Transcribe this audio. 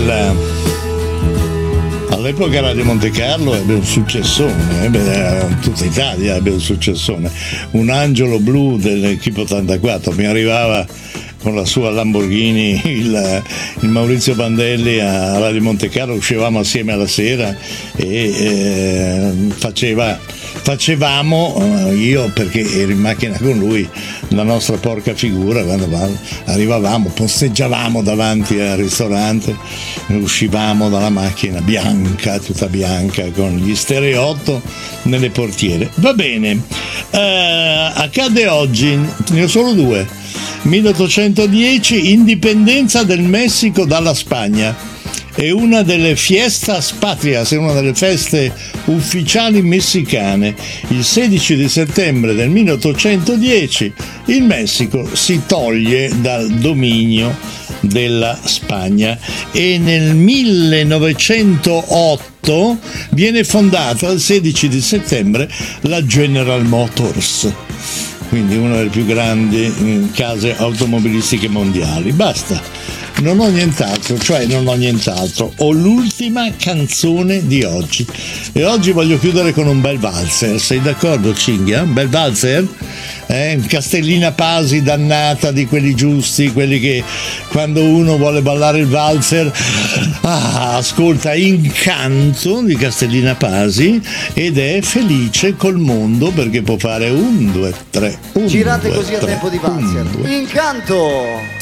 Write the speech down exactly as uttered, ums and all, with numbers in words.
il, all'epoca Radio Monte Carlo ebbe un successone, ebbe, tutta Italia ebbe un successone. Un angelo blu dell'Equipe ottantaquattro, mi arrivava con la sua Lamborghini il, il Maurizio Bandelli a Radio Monte Carlo, uscivamo assieme alla sera e eh, faceva, facevamo, io perché ero in macchina con lui, la nostra porca figura quando arrivavamo, posteggiavamo davanti al ristorante, uscivamo dalla macchina bianca, tutta bianca, con gli stereotto nelle portiere. Va bene, eh, accade oggi, ne ho solo due. milleottocentodieci, indipendenza del Messico dalla Spagna. È una delle fiestas patrias, è una delle feste ufficiali messicane. Il sedici di settembre del milleottocentodieci il Messico si toglie dal dominio della Spagna e nel millenovecentootto viene fondata il sedici di settembre la General Motors, quindi una delle più grandi case automobilistiche mondiali. Basta, non ho nient'altro, cioè non ho nient'altro, ho l'ultima canzone di oggi e oggi voglio chiudere con un bel valzer, sei d'accordo Cinghia? Un bel valzer? Eh, Castellina Pasi dannata, di quelli giusti, quelli che quando uno vuole ballare il valzer ah, ascolta Incanto di Castellina Pasi ed è felice col mondo perché può fare un, due, tre, un, girate due, così a tre, tempo di valzer. un, Incanto.